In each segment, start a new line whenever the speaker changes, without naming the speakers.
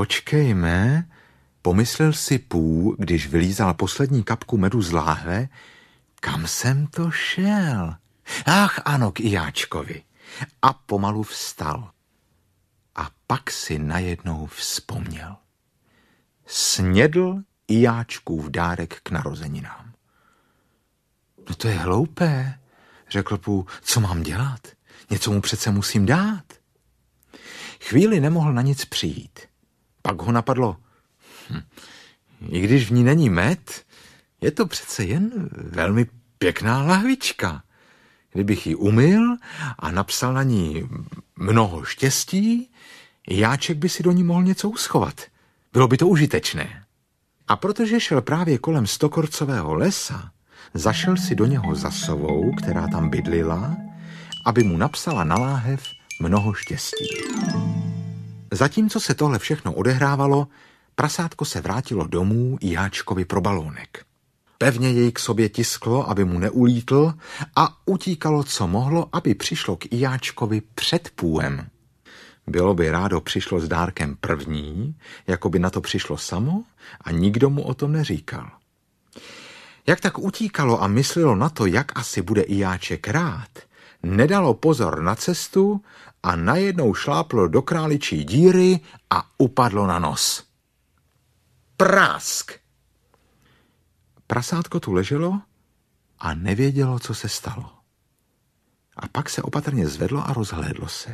Počkejme, pomyslel si Pů, když vylízal poslední kapku medu z láhve, kam jsem to šel? Ach ano, k Ijáčkovi. A pomalu vstal. A pak si najednou vzpomněl. Snědl Ijáčkův dárek k narozeninám. No to je hloupé, řekl Pů, co mám dělat? Něco mu přece musím dát. Chvíli nemohl na nic přijít. Pak ho napadlo, i když v ní není med, je to přece jen velmi pěkná lahvička. Kdybych ji umyl a napsal na ní mnoho štěstí, Jáček by si do ní mohl něco uschovat. Bylo by to užitečné. A protože šel právě kolem stokorcového lesa, zašel si do něho za sovou, která tam bydlila, aby mu napsala na láhev mnoho štěstí. Zatímco se tohle všechno odehrávalo, prasátko se vrátilo domů Jáčkovi pro balónek. Pevně jej k sobě tisklo, aby mu neulítl, a utíkalo, co mohlo, aby přišlo k Jáčkovi před Půem. Bylo by rádo přišlo s dárkem první, jako by na to přišlo samo, a nikdo mu o tom neříkal. Jak tak utíkalo a myslelo na to, jak asi bude Jáček rád, nedalo pozor na cestu a najednou šláplo do králičí díry a upadlo na nos. Prásk! Prasátko tu leželo a nevědělo, co se stalo. A pak se opatrně zvedlo a rozhlédlo se.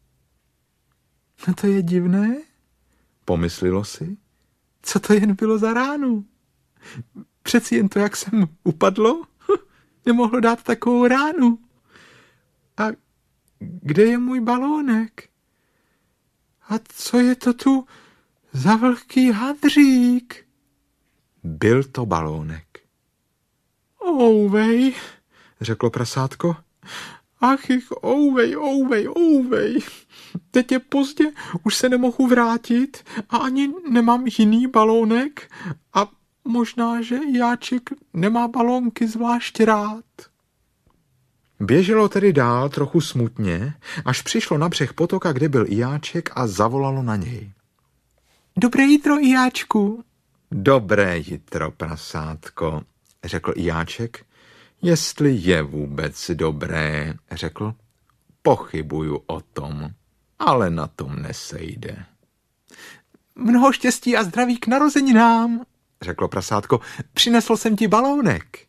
No to je divné, pomyslilo si. Co to jen bylo za ránu? Přeci jen to, jak jsem upadlo, nemohlo dát takovou ránu. A kde je můj balónek? A co je to tu za vlhký hadřík? Byl to balónek. Ouvej, řeklo prasátko. Ach, ouvej. Teď je pozdě, už se nemohu vrátit a ani nemám jiný balónek a možná, že Jáček nemá balónky zvlášť rád. Běželo tedy dál trochu smutně, až přišlo na břeh potoka, kde byl Jáček, a zavolalo na něj. Dobré jitro, Jáčku. Dobré jitro, prasátko, řekl Jáček. Jestli je vůbec dobré, řekl. Pochybuju o tom, ale na tom nesejde. Mnoho štěstí a zdraví k narozeninám, řeklo prasátko. Přinesl jsem ti balónek.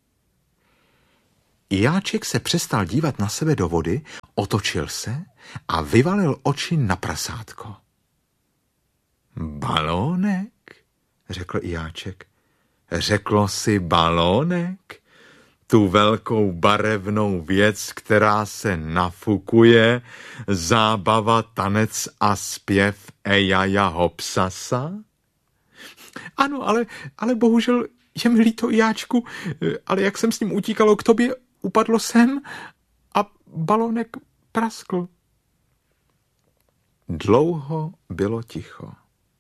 Jáček se přestal dívat na sebe do vody, otočil se a vyvalil oči na prasátko. Balónek, řekl Jáček. Řeklo si balónek? Tu velkou barevnou věc, která se nafukuje, zábava, tanec a zpěv Ejaja Hopsasa? Ano, ale bohužel je mi líto, Jáčku, ale jak jsem s ním utíkalo k tobě, upadlo jsem a balónek praskl. Dlouho bylo ticho.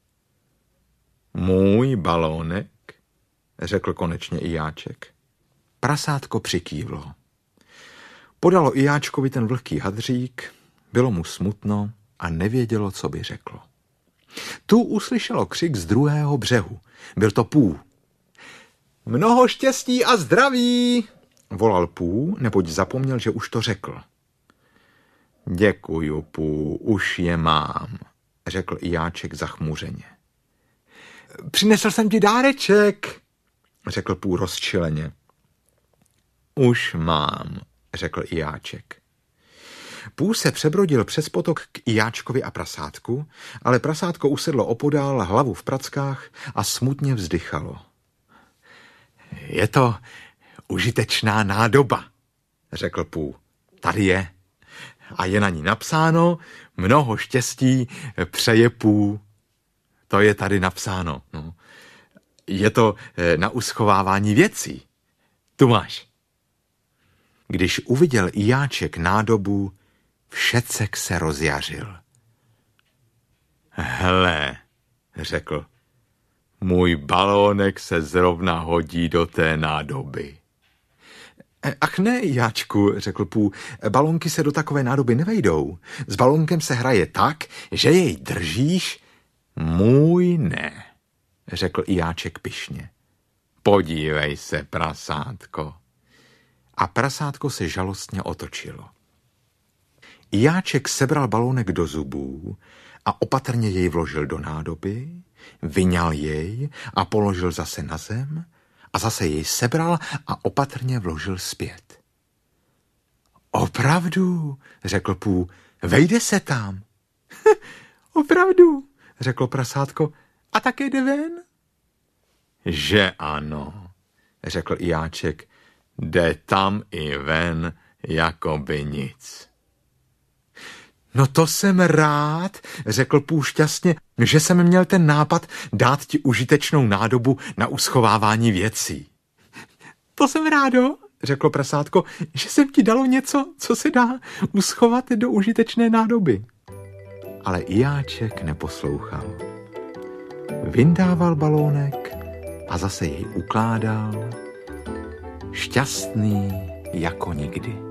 Můj balónek, řekl konečně i Jáček. Prasátko přikývlo. Podalo i Jáčkovi ten vlhký hadřík, bylo mu smutno a nevědělo, co by řeklo. Tu uslyšelo křik z druhého břehu. Byl to Pů. Mnoho štěstí a zdraví, volal Pů, neboť zapomněl, že už to řekl. Děkuju, Pů, už je mám, řekl i Jáček zachmuřeně. Přinesl jsem ti dáreček, řekl Pů rozčileně. Už mám, řekl i Jáček. Pů se přebrodil přes potok k Jáčkovi a prasátku, ale prasátko usedlo opodál, hlavu v prackách a smutně vzdychalo. Je to užitečná nádoba, řekl Pů. Tady je. A je na ní napsáno: mnoho štěstí přeje Pů. To je tady napsáno. No. Je to na uschovávání věcí. Tu máš. Když uviděl i Jáček nádobu, všecek se rozjařil. Hele, řekl, můj balónek se zrovna hodí do té nádoby. Ach ne, Jáčku, řekl Pů, balónky se do takové nádoby nevejdou. S balónkem se hraje tak, že jej držíš Můj ne, řekl Jáček pyšně. Podívej se, prasátko. A prasátko se žalostně otočilo. Jáček sebral balónek do zubů a opatrně jej vložil do nádoby, vyňal jej a položil zase na zem a zase jej sebral a opatrně vložil zpět. Opravdu, řekl Pů, vejde se tam. Opravdu, řeklo prasátko, a také jde ven? Že ano, řekl Jáček, jde tam i ven, jako by nic. No to jsem rád, řekl Pů šťastně, že jsem měl ten nápad dát ti užitečnou nádobu na uschovávání věcí. To jsem rádo, řeklo prasátko, že jsem ti dalo něco, co se dá uschovat do užitečné nádoby. Ale Jáček neposlouchal. Vyndával balónek a zase jej ukládal, šťastný jako nikdy.